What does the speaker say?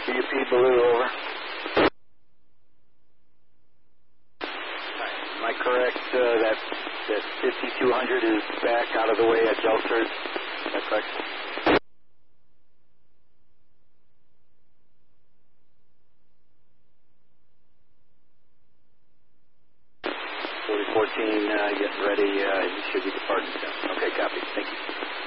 BUP Blue, over. Am I correct that 5200 is back out of the way at Jelsters? Is that correct? 4014, getting ready. You should be departing soon. Okay, copy. Thank you.